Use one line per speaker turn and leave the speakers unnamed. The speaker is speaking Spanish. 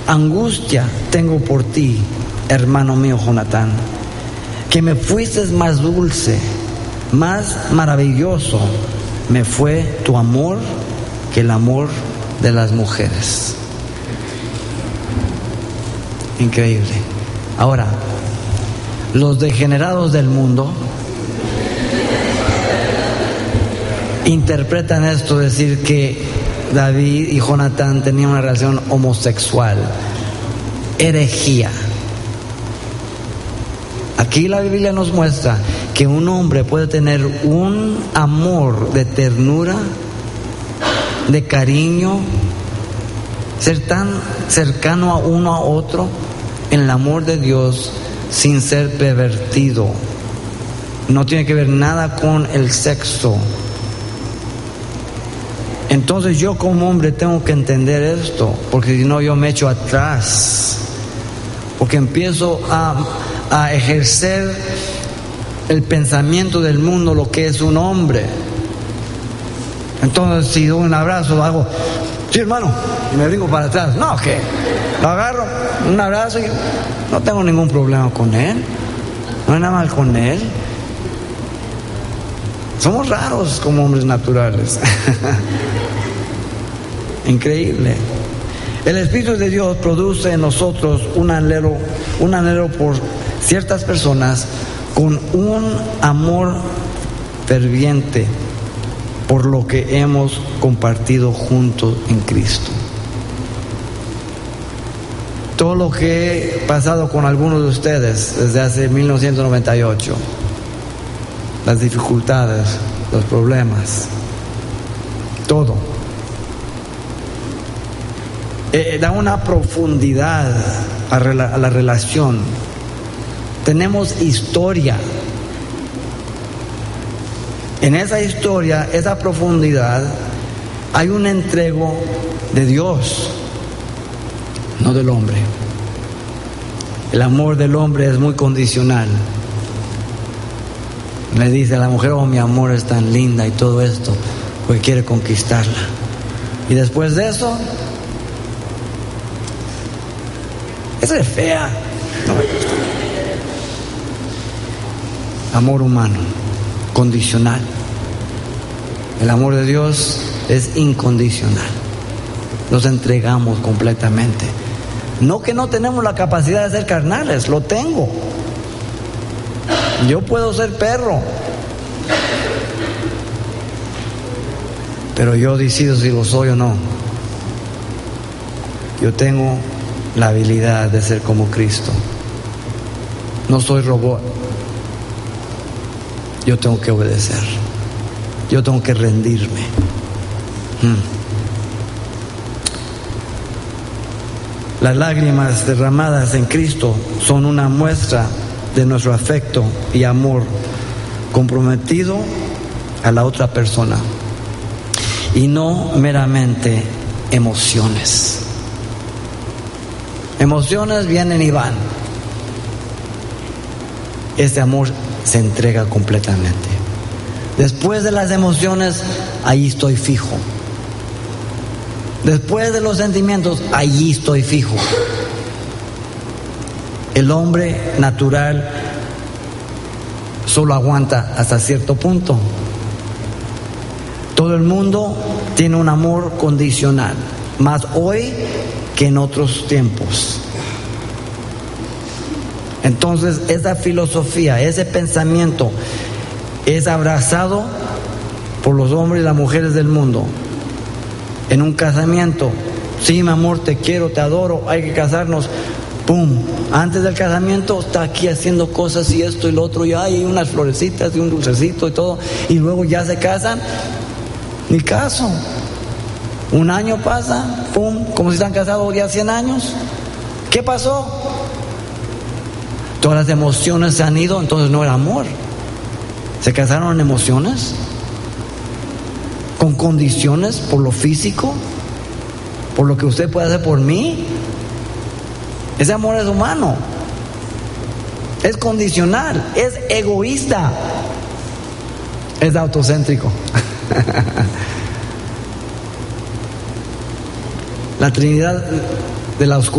angustia tengo por ti, hermano mío Jonatán, que me fuiste más dulce, más maravilloso me fue tu amor que el amor de las mujeres. Increíble. Ahora, los degenerados del mundo interpretan esto, decir que David y Jonatán tenían una relación homosexual. Herejía. Aquí la Biblia nos muestra que un hombre puede tener un amor de ternura, de cariño, ser tan cercano a uno a otro en el amor de Dios sin ser pervertido. No tiene que ver nada con el sexo. Entonces yo como hombre tengo que entender esto, porque si no yo me echo atrás, porque empiezo a ejercer el pensamiento del mundo, lo que es un hombre. Entonces si doy un abrazo, hago, sí hermano, y me brinco para atrás. No, que lo agarro, un abrazo y no tengo ningún problema con él, no hay nada mal con él. Somos raros como hombres naturales. Increíble. El Espíritu de Dios produce en nosotros un anhelo por ciertas personas con un amor ferviente por lo que hemos compartido juntos en Cristo. Todo lo que he pasado con algunos de ustedes desde hace 1998, las dificultades, los problemas, todo, da una profundidad a la relación. Tenemos historia. En esa historia, esa profundidad, hay un entrego de Dios, no del hombre. El amor del hombre es muy condicional. Le dice a la mujer, oh, mi amor es tan linda y todo esto, porque quiere conquistarla. Y después de eso, esa es fea. No me gusta. Amor humano, condicional. El amor de Dios es incondicional. Nos entregamos completamente. No que no tenemos la capacidad de ser carnales, lo tengo. Yo puedo ser perro, pero yo decido si lo soy o no. Yo tengo la habilidad de ser como Cristo. No soy robot. Yo tengo que obedecer. Yo tengo que rendirme. Las lágrimas derramadas en Cristo son una muestra de nuestro afecto y amor comprometido a la otra persona, y no meramente emociones. Emociones vienen y van. Este amor se entrega completamente. Después de las emociones, ahí estoy fijo. Después de los sentimientos, allí estoy fijo. El hombre natural solo aguanta hasta cierto punto. Todo el mundo tiene un amor condicional, más hoy que en otros tiempos. Entonces, esa filosofía, ese pensamiento es abrazado por los hombres y las mujeres del mundo. En un casamiento, sí, mi amor, te quiero, te adoro, hay que casarnos. ¡Pum! Antes del casamiento está aquí haciendo cosas y esto y lo otro, y hay unas florecitas y un dulcecito y todo, y luego ya se casan. Ni caso. Un año pasa, ¡pum! Como si están casados ya 100 años. ¿Qué pasó? Todas las emociones se han ido, entonces no era amor. ¿Se casaron en emociones? ¿Con condiciones por lo físico? ¿Por lo que usted puede hacer por mí? Ese amor es humano, es condicional, es egoísta, es autocéntrico. La Trinidad de la oscuridad